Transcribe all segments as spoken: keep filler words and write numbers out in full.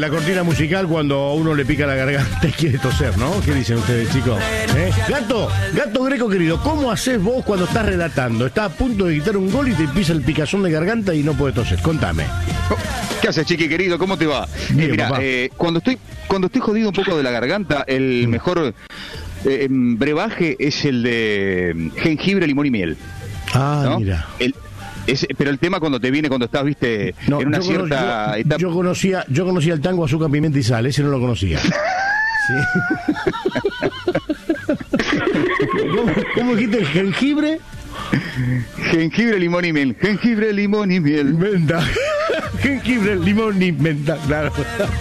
la cortina musical cuando a uno le pica la garganta y quiere toser, ¿no? ¿Qué dicen ustedes, chicos? ¿Eh? Gato, Gato Greco querido, ¿cómo haces vos cuando estás relatando? Estás a punto de quitar un gol y te pisa el picazón de garganta y no puedes toser. Contame. ¿Qué haces, chiqui querido? ¿Cómo te va? Bien, eh, mira, eh, cuando estoy cuando estoy jodido un poco de la garganta, el mm. mejor eh, brebaje es el de jengibre, limón y miel. Ah, ¿no? Mira. El, es, pero el tema cuando te viene, cuando estás, viste, no, en una yo cierta cono, yo, etapa... Yo conocía, yo conocía el tango, azúcar, pimienta y sal, ese no lo conocía. ¿Sí? ¿Cómo, ¿Cómo dijiste el jengibre? Jengibre, limón y miel. Jengibre, limón y miel. Menta. Jengibre, limón y menta, claro.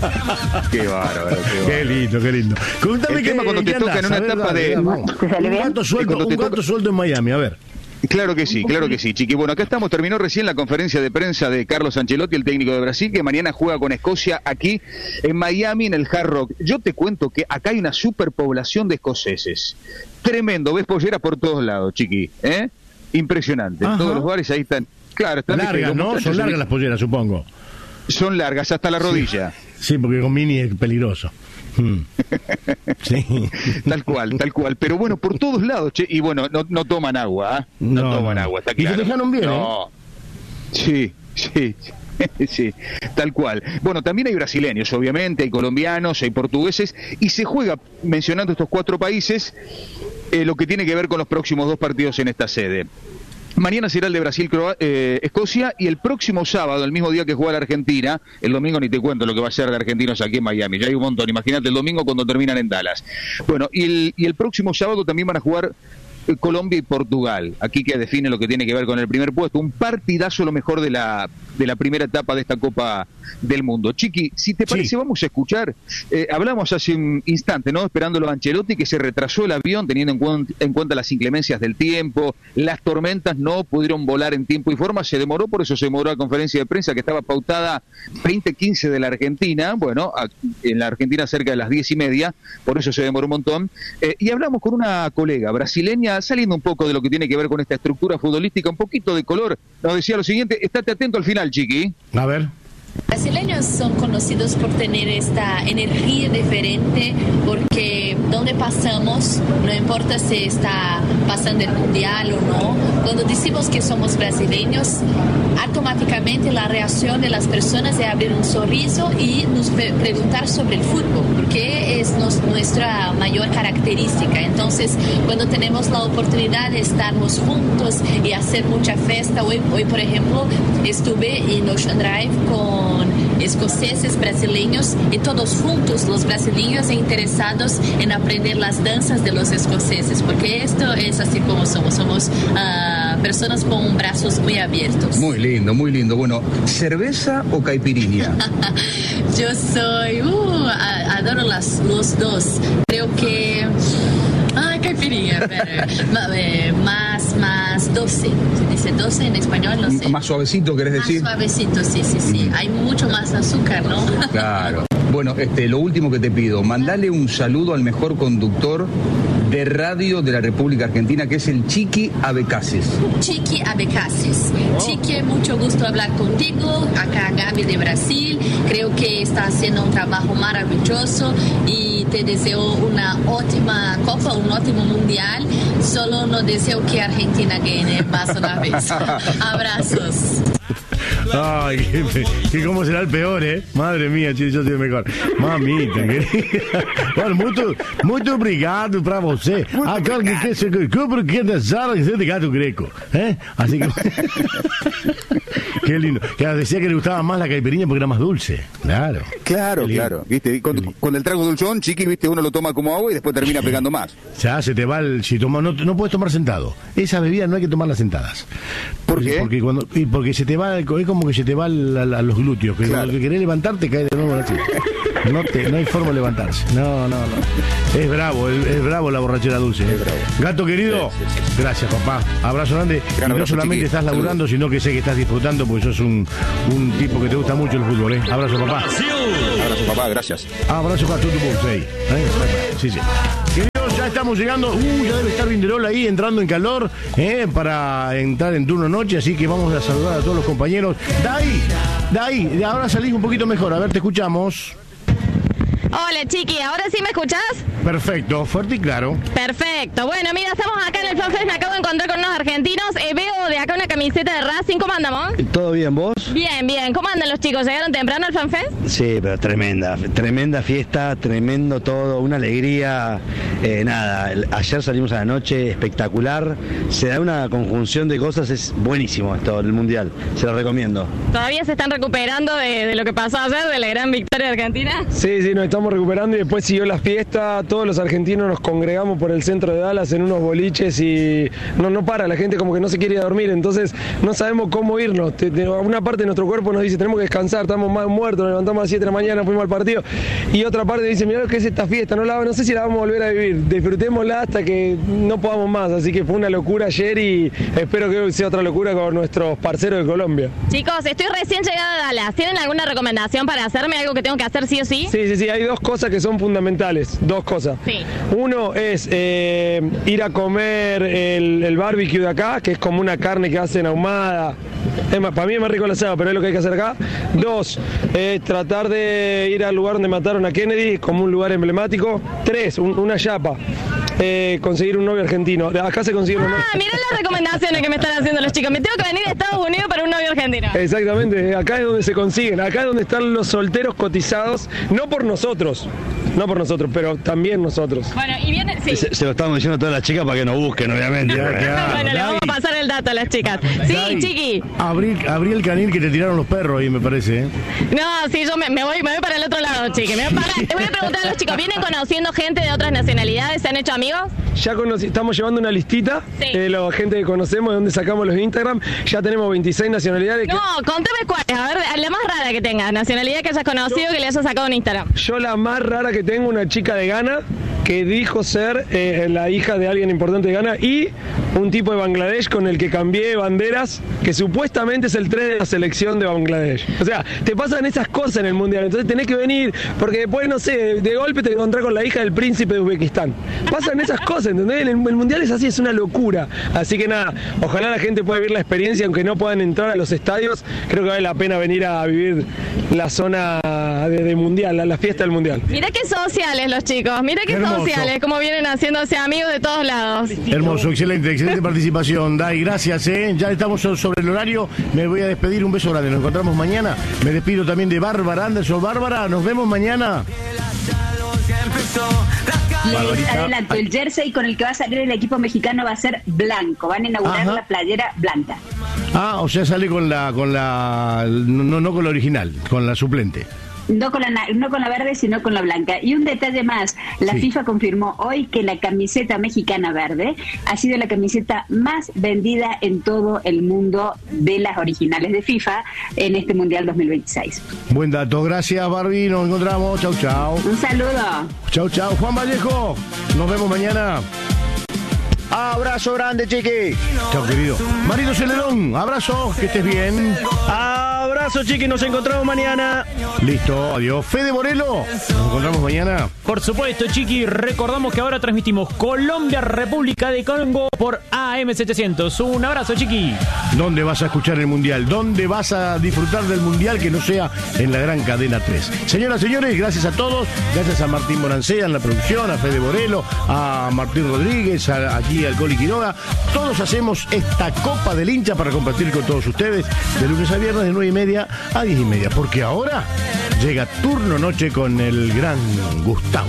Qué bárbaro, qué, bárbaro. Qué lindo, qué lindo. Contame el tema que, cuando te toca en una ver, etapa dale, de... Un gato suelto, un gato toca... suelto en Miami, a ver. Claro que sí, claro que sí, chiqui. Bueno, acá estamos, terminó recién la conferencia de prensa de Carlos Ancelotti, el técnico de Brasil, que mañana juega con Escocia aquí en Miami, en el Hard Rock. Yo te cuento que acá hay una superpoblación de escoceses. Tremendo, ves polleras por todos lados, chiqui, ¿eh? Impresionante. Ajá. En todos los bares ahí están. Claro, están largas, ¿no? Son largas las polleras, supongo. Son largas, hasta la rodilla. Sí, sí, porque con mini es peligroso. Hmm. Sí. Tal cual, tal cual. Pero bueno, por todos lados, che, y bueno, no, no toman agua, ¿eh? No, no toman no. agua, está claro. Y se dejaron bien, no. ¿eh? Sí, sí, sí, tal cual. Bueno, también hay brasileños, obviamente, hay colombianos, hay portugueses, y se juega, mencionando estos cuatro países, eh, lo que tiene que ver con los próximos dos partidos en esta sede. Mañana será el de Brasil, eh, Escocia, y el próximo sábado, el mismo día que juega la Argentina, el domingo ni te cuento lo que va a ser de argentinos aquí en Miami, ya hay un montón, imagínate el domingo cuando terminan en Dallas. Bueno, y el, y el próximo sábado también van a jugar eh, Colombia y Portugal, aquí que define lo que tiene que ver con el primer puesto, un partidazo lo mejor de la, de la primera etapa de esta Copa del Mundo. Chiqui, si te parece, sí. Vamos a escuchar, eh, hablamos hace un instante, ¿no? Esperándolo a Ancelotti, que se retrasó el avión teniendo en, cu en cuenta las inclemencias del tiempo, las tormentas no pudieron volar en tiempo y forma, se demoró, por eso se demoró la conferencia de prensa que estaba pautada veinte quince de la Argentina, bueno, a, en la Argentina cerca de las diez y media, por eso se demoró un montón, eh, y hablamos con una colega brasileña, saliendo un poco de lo que tiene que ver con esta estructura futbolística, un poquito de color, nos decía lo siguiente, estate atento al final, Chiqui. A ver. Brasileños son conocidos por tener esta energía diferente porque donde pasamos, no importa si está pasando el mundial o no, cuando decimos que somos brasileños, automáticamente la reacción de las personas es abrir un sorriso y nos preguntar sobre el fútbol, porque es nos, nuestra mayor característica. Entonces, cuando tenemos la oportunidad de estarnos juntos y hacer mucha fiesta, hoy, hoy por ejemplo, estuve en Ocean Drive con escoceses, brasileños y todos juntos los brasileños interesados en aprender las danzas de los escoceses, porque esto es así como somos, somos uh, personas con brazos muy abiertos. Muy lindo, muy lindo. Bueno, ¿cerveza o caipirinha? Yo soy, uh, adoro las, los dos. Creo que... Ah, caipirinha, pero eh, más, más doce. Se dice doce en español, no sé. Más suavecito, ¿querés más decir? Más suavecito, sí, sí, sí. Mm. Hay mucho más azúcar, ¿no? Claro. Bueno, este, lo último que te pido, mandale un saludo al mejor conductor de radio de la República Argentina, que es el Chiqui Abecasis. Chiqui Abecasis. Oh. Chiqui, mucho gusto hablar contigo. Acá Gaby de Brasil. Creo que está haciendo un trabajo maravilloso y te deseo una ótima Copa, un ótimo Mundial. Solo no deseo que Argentina gane más una vez. Abrazos. Ay, que, que cómo será el peor, ¿eh? Madre mía, yo soy el mejor. Mamita, querida. Olha, muito, muito obrigado pra você. Agora que quer ser cubro que da sala que de Gato Greco, ¿eh? Así que... Qué lindo. Que decía que le gustaba más la caipirinha porque era más dulce. Claro. Claro, claro. ¿Viste? Con, con el trago dulzón, Chiqui, viste, uno lo toma como agua y después termina pegando más. Ya se te va el... Si toma, no, no puedes tomar sentado. Esa bebida no hay que tomarla sentadas. ¿Por qué? Porque, cuando, porque se te va, es como que se te va a, a los glúteos. Que claro. Cuando querés levantarte cae de nuevo la chica. No, te, no hay forma de levantarse. No, no, no. Es bravo, es, es bravo la borrachera dulce. ¿eh? Gato querido, sí, sí, sí. Gracias, papá. Abrazo grande. Gran y no solamente chiqui. Estás laburando, sino que sé que estás disfrutando porque sos un, un tipo que te gusta mucho el fútbol. ¿eh? Abrazo, papá. Abrazo, papá, gracias. Abrazo para todo tu bolso ahí. ¿Eh? Sí, sí. Queridos, ya estamos llegando. Uh, ya debe estar Vinderol ahí entrando en calor ¿eh? Para entrar en turno noche. Así que vamos a saludar a todos los compañeros. Dai, Dai, ahora salís un poquito mejor. A ver, te escuchamos. Hola, Chiqui, ¿ahora sí me escuchás? Perfecto, fuerte y claro. Perfecto. Bueno, mira, estamos acá en el FanFest, me acabo de encontrar con unos argentinos. Eh, veo de acá una camiseta de Racing. ¿Cómo andamos? ¿Todo bien, vos? Bien, bien. ¿Cómo andan los chicos? ¿Llegaron temprano al FanFest? Sí, pero tremenda, tremenda fiesta, tremendo todo, una alegría. Eh, nada, el- ayer salimos a la noche, espectacular. Se da una conjunción de cosas, es buenísimo esto, el Mundial. Se lo recomiendo. ¿Todavía se están recuperando de, de lo que pasó ayer, de la gran victoria de Argentina? Sí, sí, nos estamos recuperando y después siguió la fiesta, todos los argentinos nos congregamos por el centro de Dallas en unos boliches y no, no para, la gente como que no se quiere ir a dormir, entonces no sabemos cómo irnos. Te- te- una parte de nuestro cuerpo nos dice tenemos que descansar, estamos más muertos, nos levantamos a las siete de la mañana, fuimos al partido, y otra parte dice mirá lo que es esta fiesta, no, la, no sé si la vamos a volver a vivir, disfrutémosla hasta que no podamos más, así que fue una locura ayer y espero que hoy sea otra locura con nuestros parceros de Colombia. Chicos, estoy recién llegada a Dallas. ¿Tienen alguna recomendación para hacerme? ¿Algo que tengo que hacer sí o sí? Sí, sí, sí, hay dos cosas que son fundamentales, dos cosas. Sí. Uno es eh, ir a comer el, el barbecue de acá, que es como una carne que hacen ahumada. Es más, para mí es más rico el asado, pero es lo que hay que hacer acá. Dos, eh, tratar de ir al lugar donde mataron a Kennedy, como un lugar emblemático. Tres, un- una yapa. Eh, conseguir un novio argentino. Acá se consigue un novio. Ah, mirá las recomendaciones que me están haciendo los chicos. Me tengo que venir a Estados Unidos para un novio argentino. Exactamente, acá es donde se consiguen, acá es donde están los solteros cotizados, no por nosotros, no por nosotros, pero también nosotros. Bueno, y viene... Sí. Se, se lo estamos diciendo a todas las chicas para que nos busquen, obviamente. Ya, ya. Bueno, le vamos a pasar el dato a las chicas. Sí, Gaby, Chiqui. Abrí, abrí el canil que te tiraron los perros ahí, me parece. ¿eh? No, sí, yo me, me voy, me voy para el otro lado, Chiqui. Me voy para... Te voy a preguntar a los chicos, ¿vienen conociendo gente de otras nacionalidades? ¿Se han hecho amigos? Ya conocí- estamos llevando una listita Sí. de la gente que conocemos, de donde sacamos los Instagram, ya tenemos veintiséis nacionalidades. que- No, contame cuál es. A ver, la más rara que tengas. Nacionalidad que hayas conocido, que le hayas sacado en Instagram. Yo la más rara que tengo, una chica de Ghana, que dijo ser eh, la hija de alguien importante de Ghana, y un tipo de Bangladesh con el que cambié banderas, que supuestamente es el tres de la selección de Bangladesh. O sea, te pasan esas cosas en el Mundial, entonces tenés que venir, porque después, no sé, de, de golpe te encontrás con la hija del príncipe de Uzbekistán. Pasan esas cosas, ¿entendés? El, el Mundial es así, es una locura. Así que nada, ojalá la gente pueda vivir la experiencia, aunque no puedan entrar a los estadios, creo que vale la pena venir a vivir la zona de, de Mundial, la, la fiesta del Mundial. Mira qué sociales los chicos. Mira qué Hermoso. sociales, cómo vienen haciéndose amigos de todos lados. Hermoso, excelente, excelente participación, Dai, gracias, ¿eh? Ya estamos so- sobre el horario, me voy a despedir, un beso grande, nos encontramos mañana, me despido también de Bárbara Anderson. Bárbara, nos vemos mañana. Les Barbarita. adelanto, el jersey con el que va a salir el equipo mexicano va a ser blanco, van a inaugurar Ajá. la playera blanca. Ah, o sea, sale con la, con la, no, no con la original, con la suplente. No con, la, na- no con la verde, sino con la blanca. Y un detalle más, la Sí. FIFA confirmó hoy que la camiseta mexicana verde ha sido la camiseta más vendida en todo el mundo de las originales de FIFA en este Mundial dos mil veintiséis. Buen dato, gracias Barbie, nos encontramos, chau, chau. Un saludo. Chau, chau. Juan Vallejo, nos vemos mañana. Abrazo grande, chiqui. Chau, querido. Marito Celedón, abrazo, que estés bien. Abrazo, chiqui, nos encontramos mañana. Listo, adiós. Fede Morelo, nos encontramos mañana. Por supuesto, chiqui, recordamos que ahora transmitimos Colombia, República de Congo por A M setecientos. Un abrazo, chiqui. ¿Dónde vas a escuchar el Mundial? ¿Dónde vas a disfrutar del Mundial que no sea en la gran cadena tres? Señoras, señores, gracias a todos. Gracias a Martín Morancea en la producción, a Fede Morelo, a Martín Rodríguez, a, aquí al Coli Quiroga. Todos hacemos esta Copa del Hincha para compartir con todos ustedes de lunes a viernes de nueve y media a diez y media. Porque ahora llega Turno Noche con el gran Gustavo.